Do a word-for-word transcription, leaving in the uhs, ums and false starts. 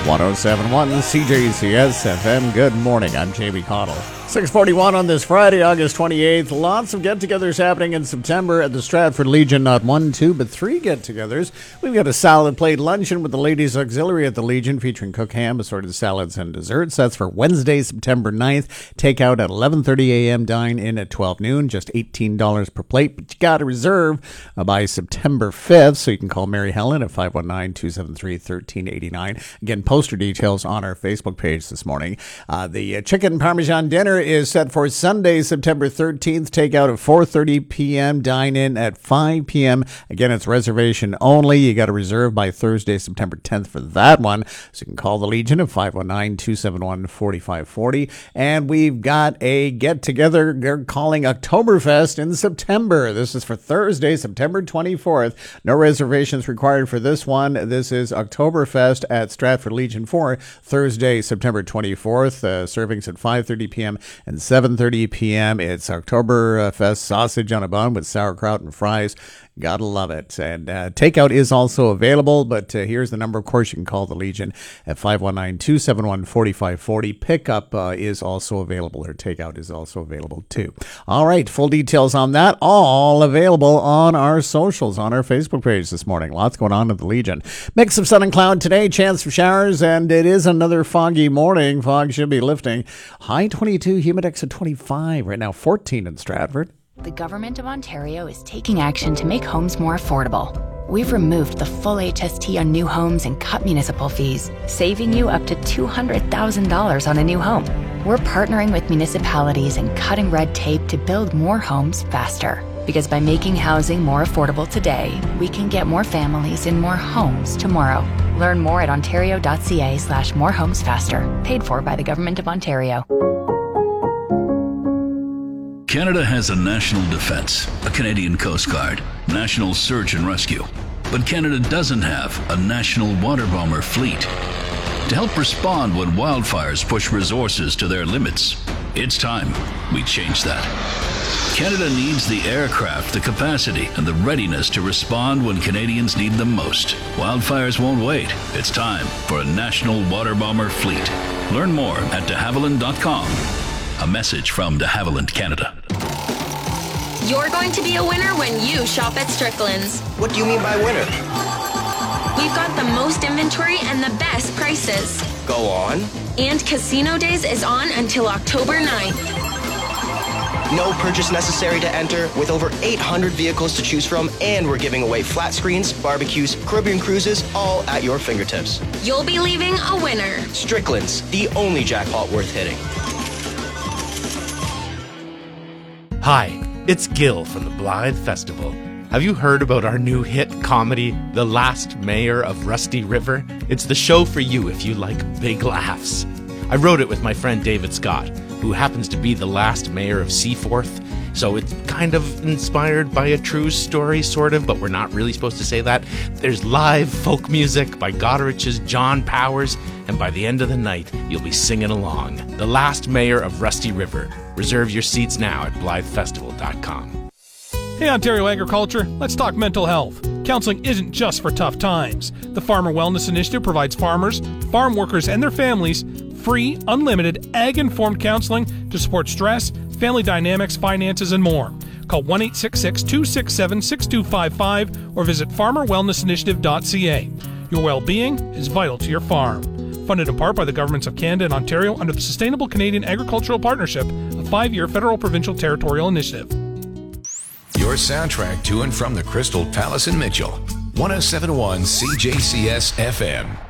one oh seven point one C J C S F M. Good morning. I'm Jamie Connell. six forty-one on this Friday, August twenty-eighth. Lots of get-togethers happening in September at the Stratford Legion. Not one, two, but three get-togethers. We've got a salad plate luncheon with the Ladies Auxiliary at the Legion featuring cooked ham, assorted salads, and desserts. That's for Wednesday, September ninth. Takeout at eleven thirty a.m. Dine in at twelve noon. Just eighteen dollars per plate, but you got to reserve uh, by September fifth, so you can call Mary Helen at five one nine, two seven three, one three eight nine. Again, poster details on our Facebook page this morning. Uh, the uh, chicken parmesan dinner is set for Sunday, September thirteenth. Takeout at four thirty p.m. Dine in at five p.m. Again, it's reservation only. You got to reserve by Thursday, September tenth for that one. So you can call the Legion at five one nine, two seven one, four five four zero. And we've got a get-together they're calling Oktoberfest in September. This is for Thursday, September twenty-fourth. No reservations required for this one. This is Oktoberfest at Stratford Legion for Thursday, September twenty-fourth. Uh, servings at five thirty p.m. and seven thirty p.m. It's Oktoberfest sausage on a bun with sauerkraut and fries. Gotta love it. And uh, takeout is also available, but uh, here's the number. Of course, you can call the Legion at five one nine, two seven one, four five four zero. Pickup uh, is also available, or takeout is also available too. All right, full details on that, all available on our socials, on our Facebook page this morning. Lots going on at the Legion. Mix of sun and cloud today, chance for showers, and it is another foggy morning. Fog should be lifting. High twenty-two, humidex at twenty-five. Right now, fourteen in Stratford. The Government of Ontario is taking action to make homes more affordable. We've removed the full H S T on new homes and cut municipal fees, saving you up to two hundred thousand dollars on a new home. We're partnering with municipalities and cutting red tape to build more homes faster. Because by making housing more affordable today, we can get more families in more homes tomorrow. Learn more at ontario.ca slash more homes faster. Paid for by the Government of Ontario. Canada has a national defense, a Canadian Coast Guard, national search and rescue. But Canada doesn't have a national water bomber fleet. To help respond when wildfires push resources to their limits, it's time we change that. Canada needs the aircraft, the capacity, and the readiness to respond when Canadians need them most. Wildfires won't wait. It's time for a national water bomber fleet. Learn more at de havilland dot com. A message from de Havilland Canada. You're going to be a winner when you shop at Strickland's. What do you mean by winner? We've got the most inventory and the best prices. Go on. And Casino Days is on until October ninth. No purchase necessary to enter, with over eight hundred vehicles to choose from, and we're giving away flat screens, barbecues, Caribbean cruises, all at your fingertips. You'll be leaving a winner. Strickland's, the only jackpot worth hitting. Hi, it's Gil from the Blythe Festival. Have you heard about our new hit comedy, The Last Mayor of Rusty River? It's the show for you if you like big laughs. I wrote it with my friend David Scott, who happens to be the last mayor of Seaforth, so it's kind of inspired by a true story, sort of, but we're not really supposed to say that. There's live folk music by Godrich's John Powers, and by the end of the night, you'll be singing along. The Last Mayor of Rusty River. Reserve your seats now at blythe festival dot com. Hey, Ontario Agriculture, let's talk mental health. Counseling isn't just for tough times. The Farmer Wellness Initiative provides farmers, farm workers, and their families free, unlimited, ag-informed counseling to support stress, family dynamics, finances, and more. Call one eight six six, two six seven, six two five five or visit farmer wellness initiative dot c a. Your well-being is vital to your farm. Funded in part by the governments of Canada and Ontario under the Sustainable Canadian Agricultural Partnership, a five-year federal provincial territorial initiative. Your soundtrack to and from the Crystal Palace in Mitchell. one oh seven point one C J C S F M.